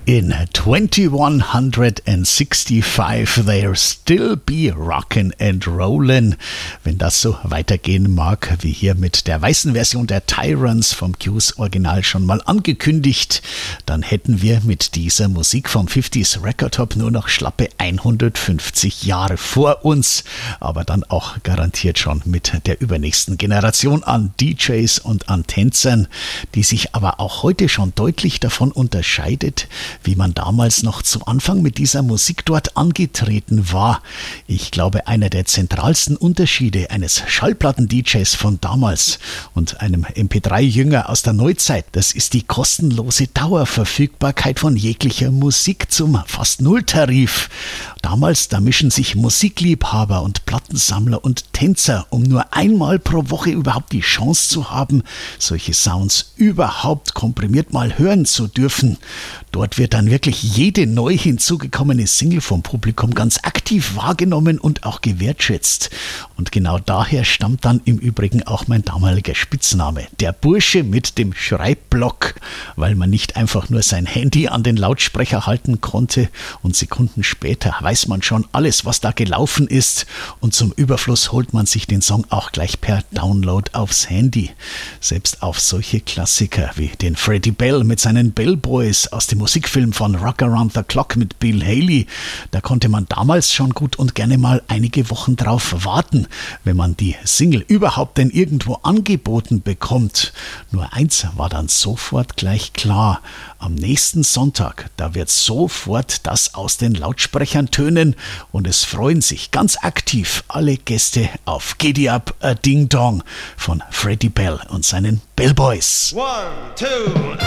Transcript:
In 2165 they'll still be rockin' and rollin'. Wenn das so weitergehen mag, wie hier mit der weißen Version der Tyrants vom Q's Original schon mal angekündigt, dann hätten wir mit dieser Musik vom 50s Record Top nur noch schlappe 150 Jahre vor uns, aber dann auch garantiert schon mit der übernächsten Generation an DJs und an Tänzern, die sich aber auch heute schon deutlich davon unterscheidet, wie man damals noch zu Anfang mit dieser Musik dort angetreten war. Ich glaube, einer der zentralsten Unterschiede eines Schallplatten-DJs von damals und einem MP3-Jünger aus der Neuzeit, das ist die kostenlose Dauerverfügbarkeit von jeglicher Musik zum fast Nulltarif. Damals, da mischen sich Musikliebhaber und Plattensammler und Tänzer, um nur einmal pro Woche überhaupt die Chance zu haben, solche Sounds überhaupt komprimiert mal hören zu dürfen. Dort wird dann wirklich jede neu hinzugekommene Single vom Publikum ganz aktiv wahrgenommen und auch gewertschätzt. Und genau daher stammt dann im Übrigen auch mein damaliger Spitzname, der Bursche mit dem Schreibblock, weil man nicht einfach nur sein Handy an den Lautsprecher halten konnte und Sekunden später weiß man schon alles, was da gelaufen ist, und zum Überfluss holt man sich den Song auch gleich per Download aufs Handy. Selbst auf solche Klassiker wie den Freddie Bell mit seinen Bell Boys aus dem Musikfilm von Rock Around the Clock mit Bill Haley, da konnte man damals schon gut und gerne mal einige Wochen drauf warten, wenn man die Single überhaupt denn irgendwo angeboten bekommt. Nur eins war dann sofort gleich klar: Am nächsten Sonntag, da wird sofort das aus den Lautsprechern tönen und es freuen sich ganz aktiv alle Gäste auf Giddy Up a Ding Dong von Freddie Bell und seinen Bell Boys. 1, 2